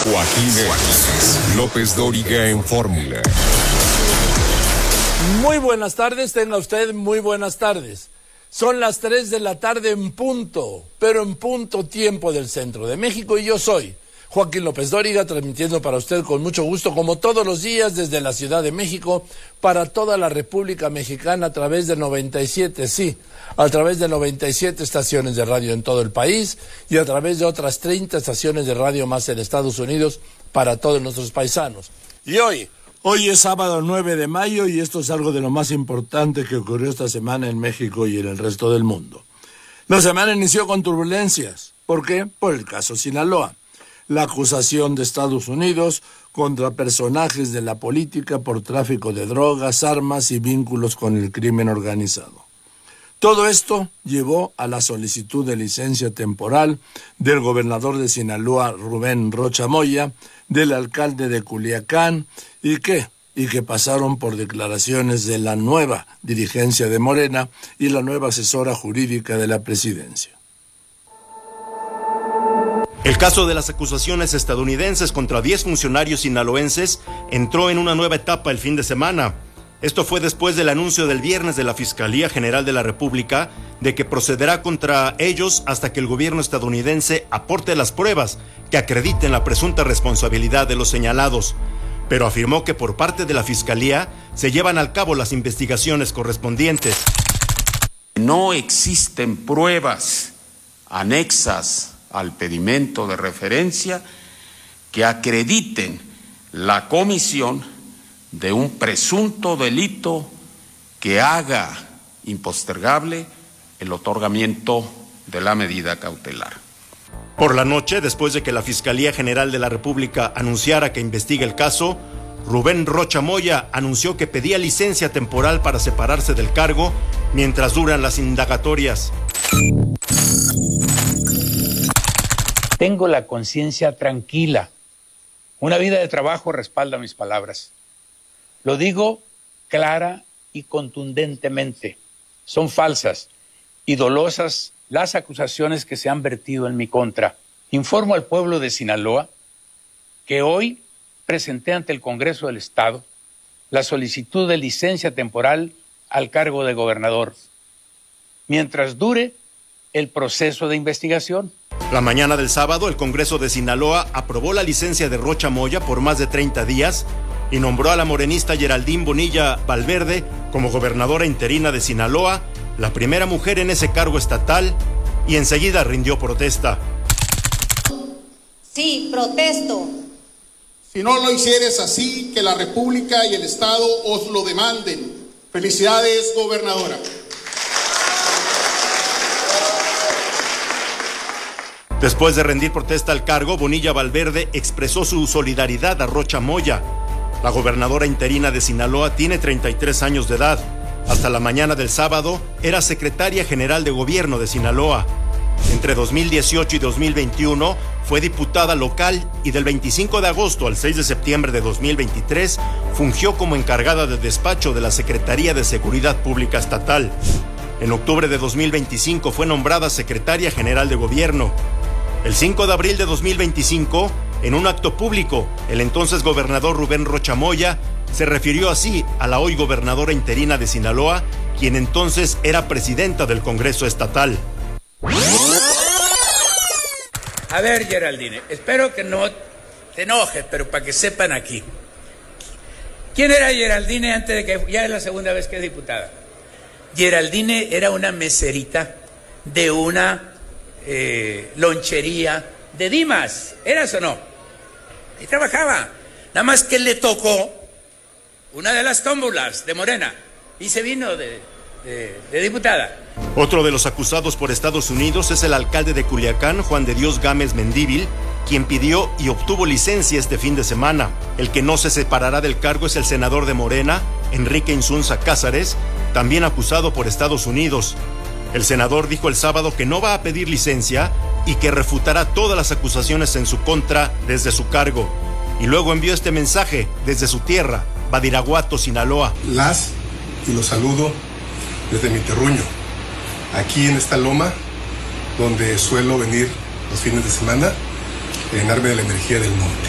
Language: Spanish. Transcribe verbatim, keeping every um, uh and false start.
Joaquín López Dóriga en Fórmula. Muy buenas tardes, tenga usted muy buenas tardes. Son las tres de la tarde en punto, pero en punto tiempo del centro de México, y yo soy Joaquín López Dóriga, transmitiendo para usted con mucho gusto, como todos los días, desde la Ciudad de México, para toda la República Mexicana, a través de noventa y siete, sí, a través de noventa y siete estaciones de radio en todo el país, y a través de otras treinta estaciones de radio más en Estados Unidos, para todos nuestros paisanos. Y hoy, hoy es sábado nueve de mayo, y esto es algo de lo más importante que ocurrió esta semana en México y en el resto del mundo. La semana inició con turbulencias. ¿Por qué? Por el caso Sinaloa. La acusación de Estados Unidos contra personajes de la política por tráfico de drogas, armas y vínculos con el crimen organizado. Todo esto llevó a la solicitud de licencia temporal del gobernador de Sinaloa, Rubén Rocha Moya, del alcalde de Culiacán, y que, y que pasaron por declaraciones de la nueva dirigencia de Morena y la nueva asesora jurídica de la presidencia. El caso de las acusaciones estadounidenses contra diez funcionarios sinaloenses entró en una nueva etapa el fin de semana. Esto fue después del anuncio del viernes de la Fiscalía General de la República de que procederá contra ellos hasta que el gobierno estadounidense aporte las pruebas que acrediten la presunta responsabilidad de los señalados. Pero afirmó que por parte de la Fiscalía se llevan a cabo las investigaciones correspondientes. No existen pruebas anexas al pedimento de referencia que acrediten la comisión de un presunto delito que haga impostergable el otorgamiento de la medida cautelar. Por la noche, después de que la Fiscalía General de la República anunciara que investiga el caso, Rubén Rocha Moya anunció que pedía licencia temporal para separarse del cargo mientras duran las indagatorias. Tengo la conciencia tranquila. Una vida de trabajo respalda mis palabras. Lo digo clara y contundentemente. Son falsas y dolosas las acusaciones que se han vertido en mi contra. Informo al pueblo de Sinaloa que hoy presenté ante el Congreso del Estado la solicitud de licencia temporal al cargo de gobernador, mientras dure el proceso de investigación. La mañana del sábado, el Congreso de Sinaloa aprobó la licencia de Rocha Moya por más de treinta días y nombró a la morenista Geraldine Bonilla Valverde como gobernadora interina de Sinaloa, la primera mujer en ese cargo estatal, y enseguida rindió protesta. Sí, protesto. Si no lo hicieres así, que la República y el Estado os lo demanden. Felicidades, gobernadora. Después de rendir protesta al cargo, Bonilla Valverde expresó su solidaridad a Rocha Moya. La gobernadora interina de Sinaloa tiene treinta y tres años de edad. Hasta la mañana del sábado era secretaria general de gobierno de Sinaloa. Entre dos mil dieciocho y dos mil veintiuno fue diputada local y del veinticinco de agosto al seis de septiembre de dos mil veintitrés fungió como encargada de despacho de la Secretaría de Seguridad Pública Estatal. En octubre de dos mil veinticinco fue nombrada secretaria general de gobierno. El cinco de abril de dos mil veinticinco, en un acto público, el entonces gobernador Rubén Rocha Moya se refirió así a la hoy gobernadora interina de Sinaloa, quien entonces era presidenta del Congreso Estatal. A ver, Geraldine, espero que no te enojes, pero para que sepan aquí. ¿Quién era Geraldine antes de que ya es la segunda vez que es diputada? Geraldine era una meserita de una eh, lonchería de Dimas, ¿eras o no? Ahí trabajaba, nada más que le tocó una de las tómbolas de Morena y se vino de, de, de diputada. Otro de los acusados por Estados Unidos es el alcalde de Culiacán, Juan de Dios Gámez Mendívil, quien pidió y obtuvo licencia este fin de semana. El que no se separará del cargo es el senador de Morena, Enrique Insunza Cázares, también acusado por Estados Unidos. El senador dijo el sábado que no va a pedir licencia y que refutará todas las acusaciones en su contra desde su cargo. Y luego envió este mensaje desde su tierra, Badiraguato, Sinaloa. Las y los saludo desde mi terruño, aquí en esta loma, donde suelo venir los fines de semana, llenarme de la energía del monte.